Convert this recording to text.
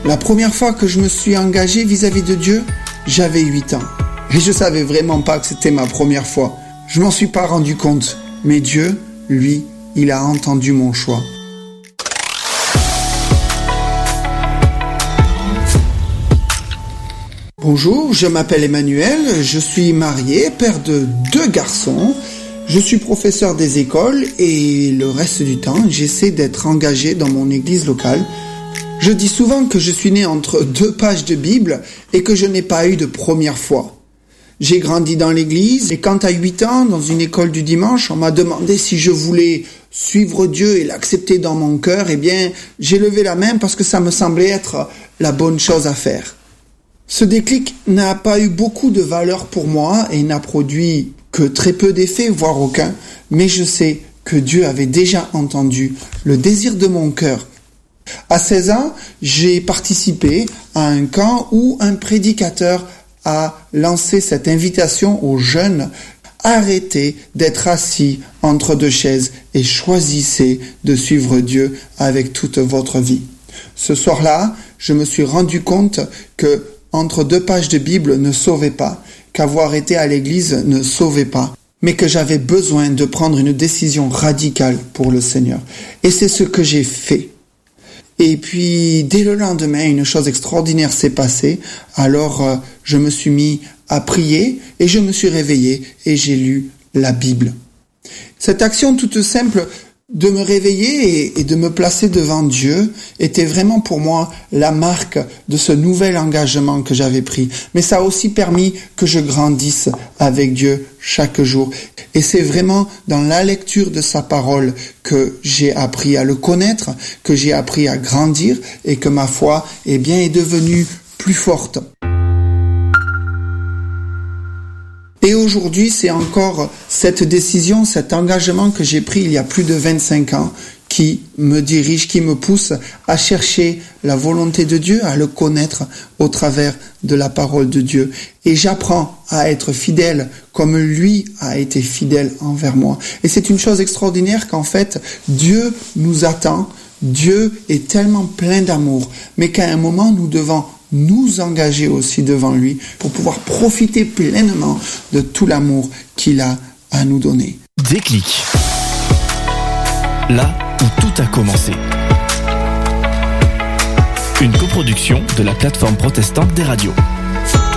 La première fois que je me suis engagé vis-à-vis de Dieu, j'avais 8 ans. Et je savais vraiment pas que c'était ma première fois. Je m'en suis pas rendu compte. Mais Dieu, lui, il a entendu mon choix. Bonjour, je m'appelle Emmanuel, je suis marié, père de 2 garçons. Je suis professeur des écoles et le reste du temps, j'essaie d'être engagé dans mon église locale. Je dis souvent que je suis né entre 2 pages de Bible et que je n'ai pas eu de première fois. J'ai grandi dans l'église et quand à 8 ans, dans une école du dimanche, on m'a demandé si je voulais suivre Dieu et l'accepter dans mon cœur, eh bien, j'ai levé la main parce que ça me semblait être la bonne chose à faire. Ce déclic n'a pas eu beaucoup de valeur pour moi et n'a produit que très peu d'effets, voire aucun, mais je sais que Dieu avait déjà entendu le désir de mon cœur. À 16 ans, j'ai participé à un camp où un prédicateur a lancé cette invitation aux jeunes: arrêtez d'être assis entre 2 chaises et choisissez de suivre Dieu avec toute votre vie. Ce soir-là, je me suis rendu compte que entre 2 pages de Bible ne sauvait pas, qu'avoir été à l'église ne sauvait pas, mais que j'avais besoin de prendre une décision radicale pour le Seigneur. Et c'est ce que j'ai fait. Et puis, dès le lendemain, une chose extraordinaire s'est passée. Alors, je me suis mis à prier et je me suis réveillé et j'ai lu la Bible. Cette action toute simple de me réveiller et de me placer devant Dieu était vraiment pour moi la marque de ce nouvel engagement que j'avais pris. Mais ça a aussi permis que je grandisse avec Dieu chaque jour. Et c'est vraiment dans la lecture de sa parole que j'ai appris à le connaître, que j'ai appris à grandir et que ma foi, est devenue plus forte. Et aujourd'hui, c'est encore cette décision, cet engagement que j'ai pris il y a plus de 25 ans qui me dirige, qui me pousse à chercher la volonté de Dieu, à le connaître au travers de la parole de Dieu. Et j'apprends à être fidèle comme lui a été fidèle envers moi. Et c'est une chose extraordinaire qu'en fait, Dieu nous attend. Dieu est tellement plein d'amour, mais qu'à un moment, nous devons nous engager aussi devant lui pour pouvoir profiter pleinement de tout l'amour qu'il a à nous donner. Déclic. Là où tout a commencé. Une coproduction de la plateforme protestante des radios.